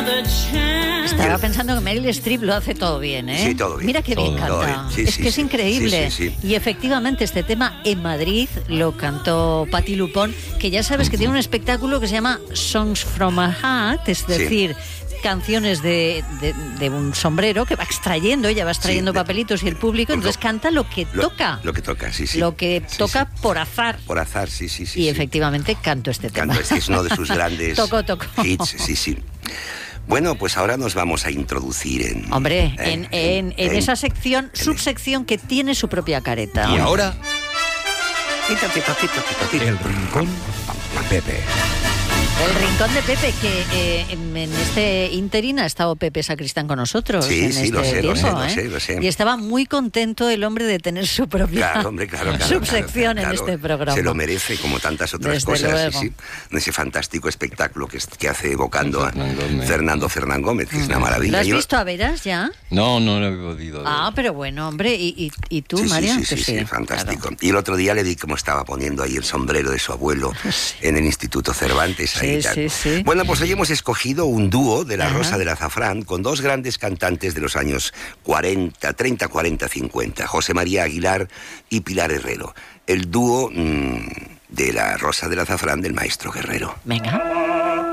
Estaba pensando que Meryl Streep lo hace todo bien, ¿eh? Sí, todo bien. Mira qué bien Todo canta. bien. Sí, Es sí, que es sí. increíble. Sí, sí, sí. Y efectivamente este tema en Madrid lo cantó Patti Lupón, que ya sabes que tiene un espectáculo que se llama Songs from a Hat, es decir, canciones de un sombrero que va extrayendo, ella va extrayendo papelitos y el público, entonces canta lo que toca. Lo que toca, sí, sí. Lo que toca por azar. Por azar, sí. Y efectivamente canto este tema. Es uno de sus grandes Toco. hits, sí. Bueno, pues ahora nos vamos a introducir en... Hombre, en esa sección, subsección que tiene su propia careta. Y ahora, el rincón de Pepe. El rincón de Pepe, que en este interín ha estado Pepe Sacristán con nosotros. Sí, en sí, este lo sé, tiempo, lo sé. Y estaba muy contento el hombre de tener su propia subsección en este programa. Se lo merece, como tantas otras Desde cosas, luego. sí. En ese fantástico espectáculo que hace evocando a Fernando Fernán Gómez, que es una maravilla. ¿Lo has visto a veras ya? No lo he podido ver. Ah, pero bueno, hombre, ¿y tú, Sí, María? Sí, fantástico. Claro. Y el otro día le vi cómo estaba poniendo ahí el sombrero de su abuelo en el Instituto Cervantes. Sí. Bueno, pues hoy hemos escogido un dúo de La Rosa del Azafrán con dos grandes cantantes de los años 30, 40, 50, José María Aguilar y Pilar Herrero. El dúo de La Rosa del Azafrán del maestro Guerrero. Venga.